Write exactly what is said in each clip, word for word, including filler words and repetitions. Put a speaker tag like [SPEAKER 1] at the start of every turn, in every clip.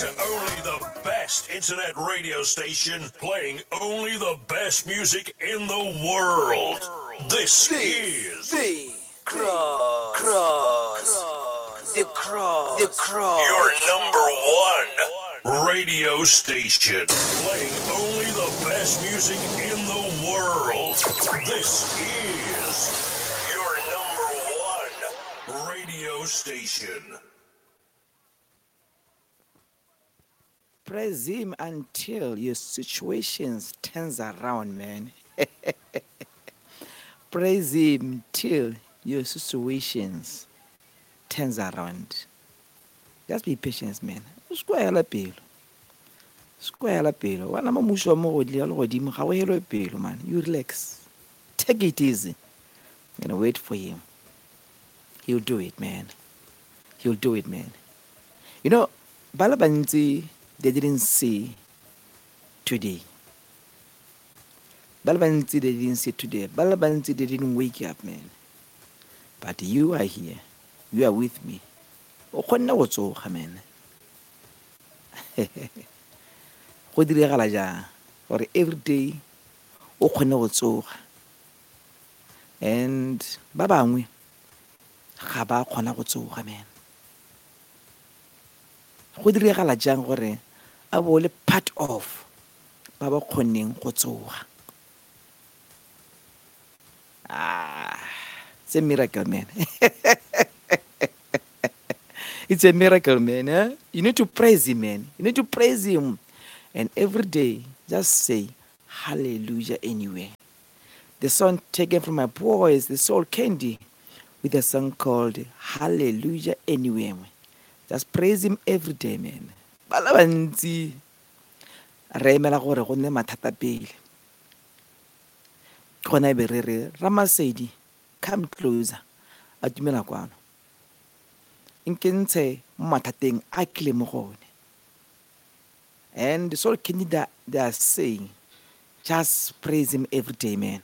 [SPEAKER 1] to only the best internet radio station playing only the best music in the world. This is
[SPEAKER 2] The Cross. Cross. The Cross. The Cross.
[SPEAKER 1] your number one radio station playing only the best music in the world. This is your number one radio station.
[SPEAKER 3] Praise him until your situations turns around, man. Praise him till your situations turns around. Just be patient, man. Square la pelo. Square la pelo. Wana mamusho wa mo godile ya le godimo ga o helwe pelo, man. You relax. Take it easy. And wait for him. He'll do it, man. He'll do it, man. You know, bala bantsi they didn't see today. Bala bantsi they didn't see today. Bala bantsi they didn't wake up, man. But you are here. You are with me. O kgonna go tsoga, man. Go diragala jang gore every day o kgone go tsoga. And ba bangwe ga ba kgona go tsoga, man. Go diragala jang gore a bo le part of ba ba kgoneng go tsoga. Ah, it's a miracle, man. It's a miracle, man. Eh? You need to praise him, man. You need to praise him. And every day, just say hallelujah anyway. The song taken from my boys, the Soul Candy, with a song called Hallelujah Anyway. Just praise him every day, man. Bala bantsi re emela gore go nne mathata pele. Gona be re re Ramasedi, come closer. A dumela kwano. Inkentshe mo mathateng a tlile mo gone. And the Soul Candy that they are saying, just praise him every day, man.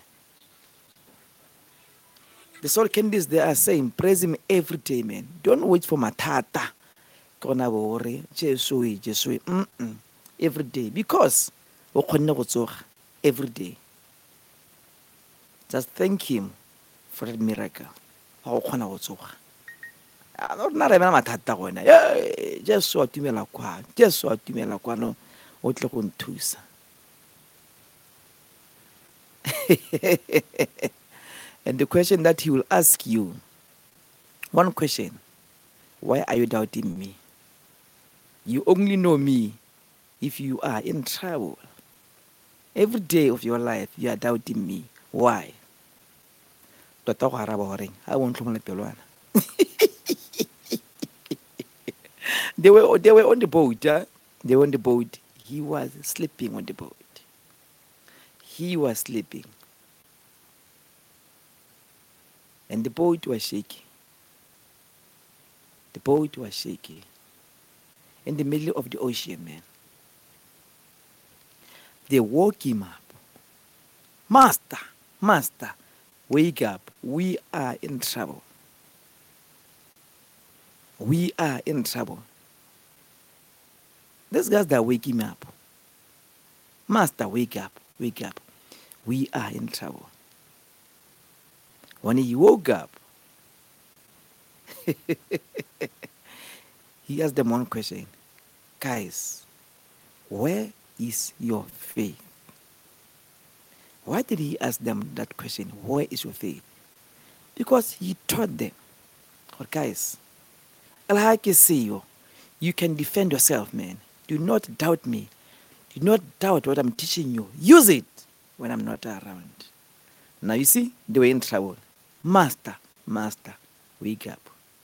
[SPEAKER 3] The Soul Candies they are saying, praise him every day, man. Don't wait for mathata. Kona bore, Jesui, Jesui, mm every day. Because o kgonne go tsoga every day. Just thank him for that miracle. Go kgona go tsoga. A no rena re bana mathata gona. Eh, Jesu a tumela kwa. Jesu a tumela kwa no o tle go nthusa. And the question that he will ask you, one question, why are you doubting me? You only know me if you are in trouble. Every day of your life, you are doubting me. Why? Tota go araba horeng ha o ntlhomela pelwana. They were they were on the boat. Huh? They were on the boat. He was sleeping on the boat. He was sleeping. And the boat was shaking. The boat was shaking. In the middle of the ocean, man. They woke him up. Master, Master, wake up. We are in trouble. We are in trouble. These guys that wake him up. Master, wake up, wake up. We are in trouble. When he woke up, he asked them one question. Guys, where is your faith? Why did he ask them that question? Where is your faith? Because he taught them. Oh, guys, like I say, you, you can defend yourself, man. Do not doubt me. Do not doubt what I'm teaching you. Use it when I'm not around. Now you see, they were in trouble. Master, Master, wake up.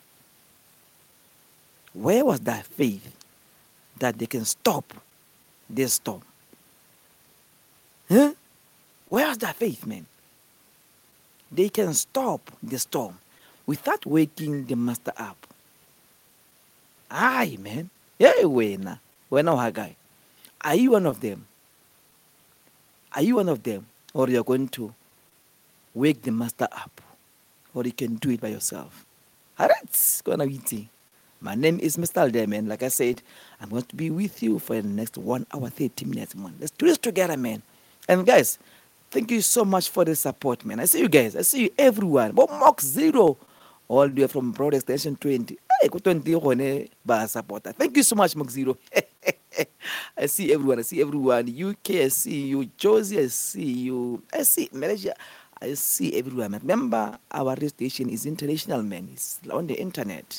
[SPEAKER 3] Where was that faith that they can stop this storm? Huh? Where was that faith, man? They can stop the storm without waking the master up. Aye, man. Yeah, wena. Wena Hagai. Are you one of them? Are you one of them? Or you're going to wake the master up? Or you can do it by yourself? Alright, gonna be My name is Mister Alde, man. Like I said, I'm going to be with you for the next one hour, thirty minutes, man. Let's do this together, man. And guys, thank you so much for the support, man. I see you guys. I see you everyone. But Mark Zero, all the way from Broad Extension twenty. Hey, go twenty, hone, ba supporter. Thank you so much, Mark Zero. I see everyone. I see everyone. U K, I see you. Josie, I see you. I see Malaysia. I see everyone. Man. Remember, our radio station is international, man. It's on the internet.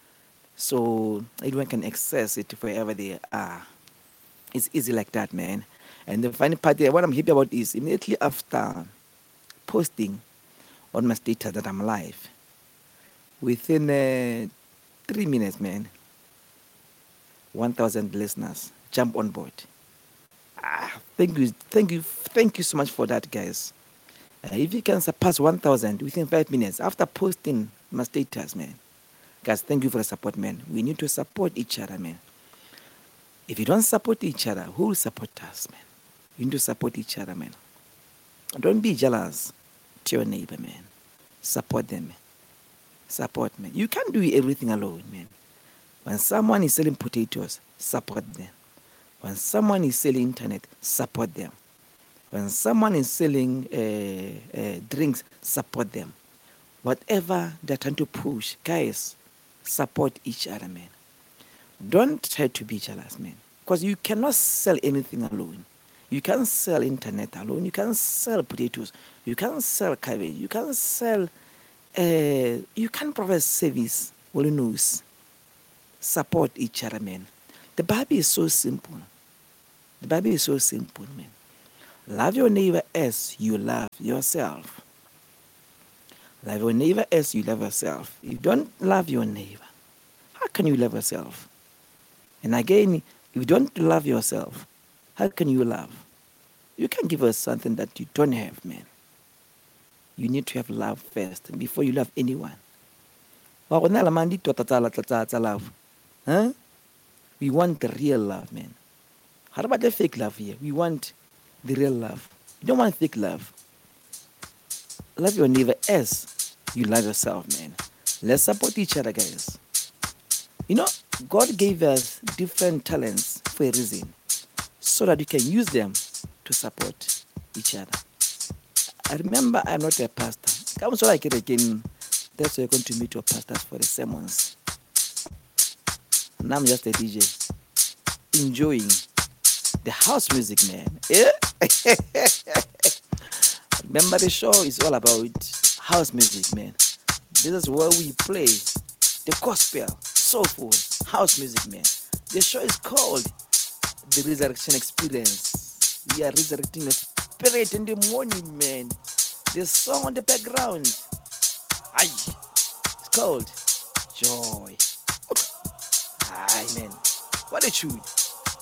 [SPEAKER 3] So everyone can access it wherever they are. It's easy like that, man. And the funny part there, what I'm happy about is immediately after posting on my status that I'm live, within uh, three minutes, man, one thousand listeners jump on board. Ah, thank you, thank you, thank you so much for that, guys. Uh, if you can surpass one thousand within five minutes after posting my status, man, guys, thank you for the support, man. We need to support each other, man. If you don't support each other, who will support us, man? You need to support each other, man. Don't be jealous to your neighbor, man. Support them, man. Support, man. You can't do everything alone, man. When someone is selling potatoes, support them. When someone is selling internet, support them. When someone is selling uh, uh, drinks, support them. Whatever they're trying to push, guys, support each other, man. Don't try to be jealous, man. Because you cannot sell anything alone. You can't sell internet alone. You can't sell potatoes. You can't sell cabbage. You can't sell, uh, you can't provide service. Well, knows. Support each other, man. The Bible is so simple. The Bible is so simple, man. Love your neighbor as you love yourself. Love your neighbor as you love yourself. If you don't love your neighbor, how can you love yourself? And again, if you don't love yourself, how can you love? You can't give us something that you don't have, man. You need to have love first before you love anyone. Love. Huh? We want the real love, man. How about the fake love here? We want the real love. You don't want fake love. Love your neighbor as you love yourself, man. Let's support each other, guys. You know, God gave us different talents for a reason, so that we can use them to support each other. I remember I'm not a pastor. Come so like it again. That's why you're going to meet your pastors for the sermons. Now I'm just a D J, enjoying the house music, man. Yeah? Remember, the show is all about house music, man. This is where we play the gospel, soulful house music, man. The show is called The Resurrection Experience. We are resurrecting the spirit in the morning, man. The song on the background, aye, it's called Joy. Aye, man. What a tune.